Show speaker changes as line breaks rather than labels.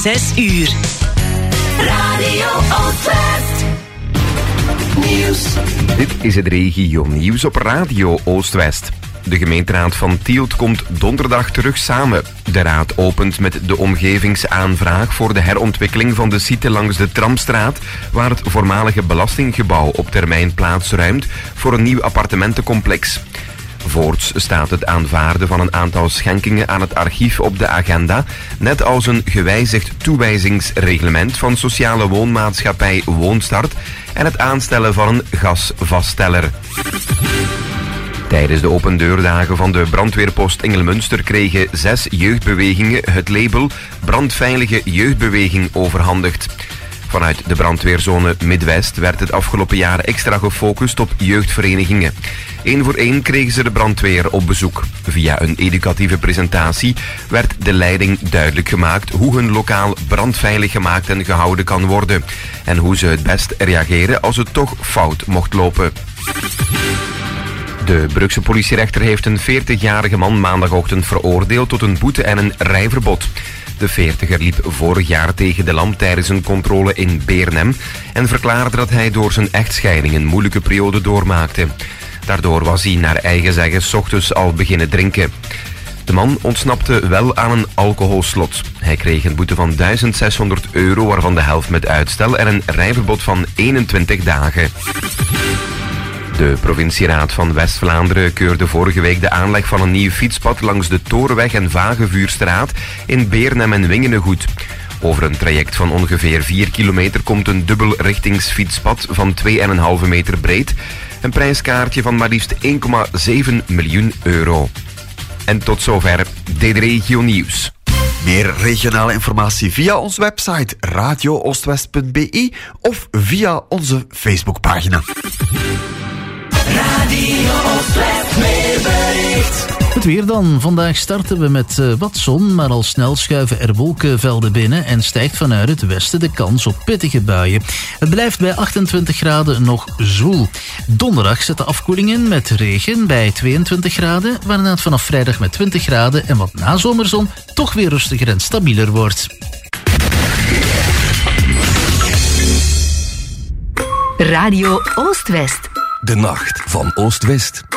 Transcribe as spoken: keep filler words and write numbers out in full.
zes uur. Radio Oostwest. Nieuws.
Dit is het regio nieuws op Radio Oostwest. De gemeenteraad van Tielt komt donderdag terug samen. De raad opent met de omgevingsaanvraag voor de herontwikkeling van de site langs de Tramstraat, waar het voormalige belastinggebouw op termijn plaatsruimt voor een nieuw appartementencomplex. Voorts staat het aanvaarden van een aantal schenkingen aan het archief op de agenda, net als een gewijzigd toewijzingsreglement van sociale woonmaatschappij Woonstart en het aanstellen van een gasvaststeller. Tijdens de opendeurdagen van de brandweerpost Engelmunster kregen zes jeugdbewegingen het label Brandveilige Jeugdbeweging overhandigd. Vanuit de brandweerzone Midwest werd het afgelopen jaar extra gefocust op jeugdverenigingen. Eén voor één kregen ze de brandweer op bezoek. Via een educatieve presentatie werd de leiding duidelijk gemaakt hoe hun lokaal brandveilig gemaakt en gehouden kan worden. En hoe ze het best reageren als het toch fout mocht lopen. De Brugse politierechter heeft een veertigjarige man maandagochtend veroordeeld tot een boete en een rijverbod. De veertiger liep vorig jaar tegen de lamp tijdens een controle in Beernem en verklaarde dat hij door zijn echtscheiding een moeilijke periode doormaakte. Daardoor was hij naar eigen zeggen 's ochtends al beginnen drinken. De man ontsnapte wel aan een alcoholslot. Hij kreeg een boete van duizend zeshonderd euro, waarvan de helft met uitstel, en een rijverbod van eenentwintig dagen. De provincieraad van West-Vlaanderen keurde vorige week de aanleg van een nieuw fietspad langs de Torenweg en Vagevuurstraat in Beernem en Wingene goed. Over een traject van ongeveer vier kilometer komt een dubbelrichtingsfietspad van twee komma vijf meter breed. Een prijskaartje van maar liefst één komma zeven miljoen euro. En tot zover dit regio nieuws.
Meer regionale informatie via onze website radio oostwest punt b i of via onze Facebookpagina.
Radio Oostwest weerbericht.
Het weer dan. Vandaag starten we met uh, wat zon, maar al snel schuiven er wolkenvelden binnen en stijgt vanuit het westen de kans op pittige buien. Het blijft bij achtentwintig graden nog zwoel. Donderdag zet de afkoeling in met regen bij tweeëntwintig graden, waarna het vanaf vrijdag met twintig graden en wat nazomerzon toch weer rustiger en stabieler wordt.
Radio Oostwest.
De nacht van Oost-West.